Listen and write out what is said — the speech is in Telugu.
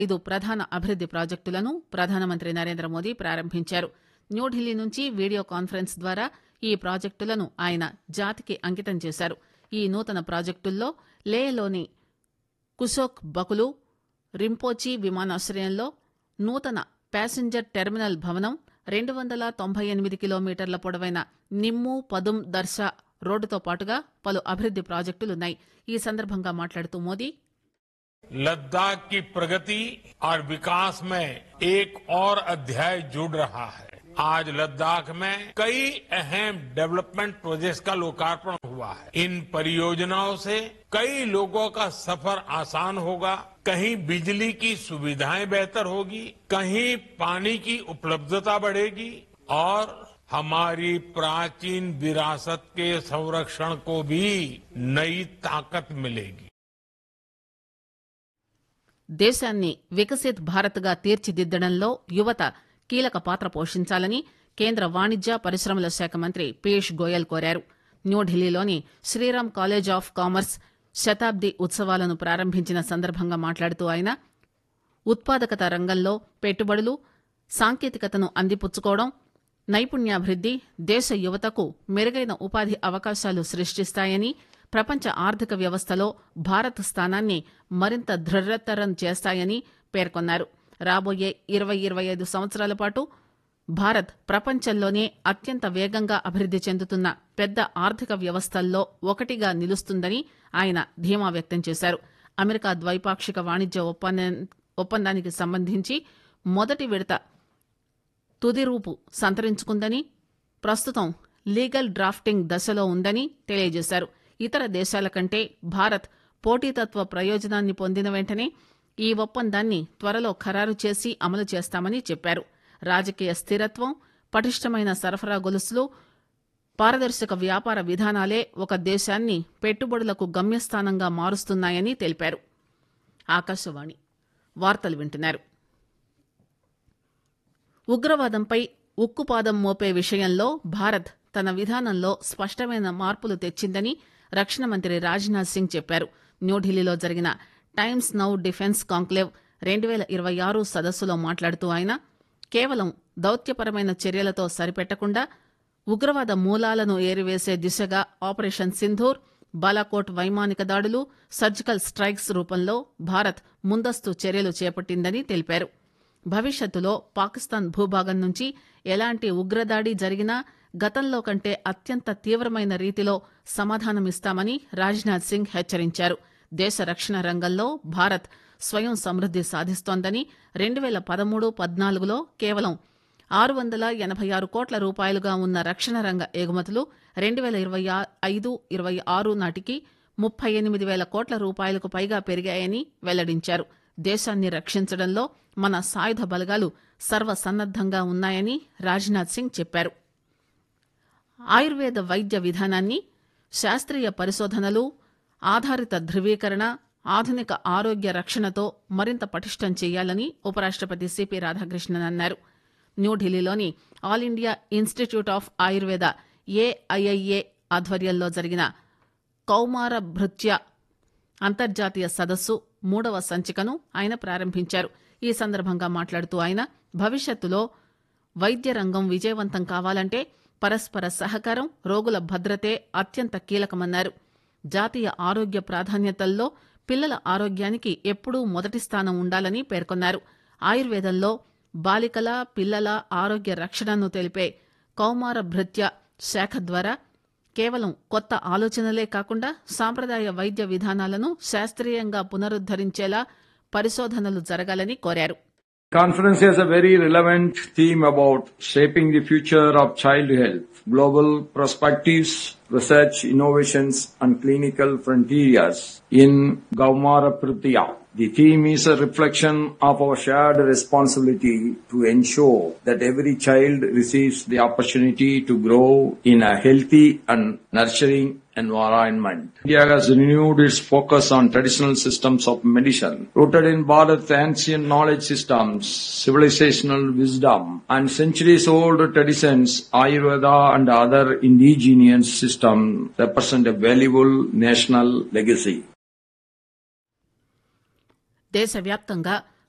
5 ప్రధాన అభివృద్ది ప్రాజెక్టులను ప్రధానమంత్రి నరేంద్ర మోదీ ప్రారంభించారు. న్యూఢిల్లీ నుంచి వీడియో కాన్ఫరెన్స్ ద్వారా ఈ ప్రాజెక్టులను ఆయన జాతికి అంకితం చేశారు. ఈ నూతన ప్రాజెక్టుల్లో లేహ్లోని కుశోక్ బకులు రింపోచి విమానాశ్రయంలో నూతన ప్యాసింజర్ టెర్మినల్ భవనం, 298 కిలోమీటర్ల పొడవైన నిమ్ము పదుం దర్శా రోడ్డుతో పాటుగా పలు అభివృద్ది ప్రాజెక్టులున్నాయి. ఈ సందర్భంగా మాట్లాడుతూ మోదీ लद्दाख की प्रगति और विकास में एक और अध्याय जुड़ रहा है. आज लद्दाख में कई अहम डेवलपमेंट प्रोजेक्ट्स का लोकार्पण हुआ है. इन परियोजनाओं से कई लोगों का सफर आसान होगा, कहीं बिजली की सुविधाएं बेहतर होगी, कहीं पानी की उपलब्धता बढ़ेगी और हमारी प्राचीन विरासत के संरक्षण को भी नई ताकत मिलेगी. దేశాన్ని వికసిత్ భారత్ గా తీర్చిదిద్దడంలో యువత కీలక పాత్ర పోషించాలని కేంద్ర వాణిజ్య పరిశ్రమల శాఖ మంత్రి పీయూష్ గోయల్ కోరారు. న్యూఢిల్లీలోని శ్రీరామ్ కాలేజ్ ఆఫ్ కామర్స్ శతాబ్ది ఉత్సవాలను ప్రారంభించిన సందర్భంగా మాట్లాడుతూ ఆయన ఉత్పాదకత రంగంలో పెట్టుబడులు, సాంకేతికతను అందిపుచ్చుకోవడం, నైపుణ్యాభివృద్ది దేశ యువతకు మెరుగైన ఉపాధి అవకాశాలు సృష్టిస్తాయని, ప్రపంచ ఆర్థిక వ్యవస్థలో భారత్ స్థానాన్ని మరింత దృఢతరం చేస్తాయని పేర్కొన్నారు. రాబోయే 20-25 సంవత్సరాల పాటు భారత్ ప్రపంచంలోనే అత్యంత వేగంగా అభివృద్ది చెందుతున్న పెద్ద ఆర్థిక వ్యవస్థల్లో ఒకటిగా నిలుస్తుందని ఆయన ధీమా వ్యక్తం చేశారు. అమెరికా ద్వైపాక్షిక వాణిజ్య ఒప్పందానికి సంబంధించి మొదటి విడత తుది రూపు సంతరించుకుందని, ప్రస్తుతం లీగల్ డ్రాఫ్టింగ్ దశలో ఉందని తెలియజేశారు. ఇతర దేశాల కంటే భారత్ పోటీతత్వ ప్రయోజనాన్ని పొందిన వెంటనే ఈ ఒప్పందాన్ని త్వరలో ఖరారు చేసి అమలు చేస్తామని చెప్పారు. రాజకీయ స్థిరత్వం, పటిష్టమైన సరఫరా గొలుసులు, పారదర్శక వ్యాపార విధానాలే ఒక దేశాన్ని పెట్టుబడులకు గమ్యస్థానంగా మారుస్తున్నాయని తెలిపారు. ఆకాశవాణి వార్తలు వింటున్నారు. ఉగ్రవాదంపై ఉక్కుపాదం మోపే విషయంలో భారత్ తన విధానంలో స్పష్టమైన మార్పులు తెచ్చిందని రక్షణ మంత్రి రాజ్నాథ్ సింగ్ చెప్పారు. న్యూఢిల్లీలో జరిగిన టైమ్స్ నౌ డిఫెన్స్ కాంక్లేవ్ 2026 సదస్సులో మాట్లాడుతూ ఆయన కేవలం దౌత్యపరమైన చర్యలతో సరిపెట్టకుండా ఉగ్రవాద మూలాలను ఏరివేసే దిశగా ఆపరేషన్ సింధూర్, బాలాకోట్ వైమానిక దాడులు, సర్జికల్ స్ట్రైక్స్ రూపంలో భారత్ ముందస్తు చర్యలు చేపట్టిందని తెలిపారు. భవిష్యత్తులో పాకిస్తాన్ భూభాగం నుంచి ఎలాంటి ఉగ్రదాడి జరిగినా గతంలో కంటే అత్యంత తీవ్రమైన రీతిలో సమాధానమిస్తామని రాజ్నాథ్ సింగ్ హెచ్చరించారు. దేశ రక్షణ రంగంలో భారత్ స్వయం సమృద్ది సాధిస్తోందని, 2013-14లో కేవలం 686 కోట్ల రూపాయలుగా ఉన్న రక్షణ రంగ ఎగుమతులు 2025-26 నాటికి 38,000 కోట్ల రూపాయలకు పైగా పెరిగాయని వెల్లడించారు. దేశాన్ని రక్షించడంలో మన సాయుధ బలగాలు సర్వసన్నద్దంగా ఉన్నాయని రాజ్నాథ్ సింగ్ చెప్పారు. ఆయుర్వేద వైద్య విధానాన్ని శాస్త్రీయ పరిశోధనలు, ఆధారిత ధృవీకరణ, ఆధునిక ఆరోగ్య రక్షణతో మరింత పటిష్టం చేయాలని ఉపరాష్టపతి సిపి రాధాకృష్ణన్ అన్నారు. న్యూఢిల్లీలోని all India institute of Ayurveda AIIA ఆధ్వర్యంలో జరిగిన కౌమార భృత్య అంతర్జాతీయ సదస్సు 3వ సంచికను ఆయన ప్రారంభించారు. ఈ సందర్భంగా మాట్లాడుతూ ఆయన భవిష్యత్తులో వైద్య రంగం విజయవంతం కావాలంటే పరస్పర సహకారం, రోగుల భద్రతే అత్యంత కీలకమన్నారు. జాతీయ ఆరోగ్య ప్రాధాన్యతల్లో పిల్లల ఆరోగ్యానికి ఎప్పుడూ మొదటి స్థానం ఉండాలని పేర్కొన్నారు. ఆయుర్వేదంలో బాలికల, పిల్లల ఆరోగ్య రక్షణను తెలిపే కౌమార భృత్య శాఖ ద్వారా కేవలం కొత్త ఆలోచనలే కాకుండా సాంప్రదాయ వైద్య విధానాలను శాస్త్రీయంగా పునరుద్దరించేలా పరిశోధనలు జరగాలని కోరారు. Conference has a very relevant theme about shaping the future of child health, global perspectives, research, innovations and clinical frontiers in Gaumara Pritya. The theme is a reflection of our shared responsibility to ensure that every child receives the opportunity to grow in a healthy and nurturing environment. India has renewed its focus on traditional systems of medicine, rooted in Bharat's ancient knowledge systems, civilizational wisdom, and centuries-old traditions. Ayurveda and other indigenous systems represent a valuable national legacy. దేశవ్యాప్తంగా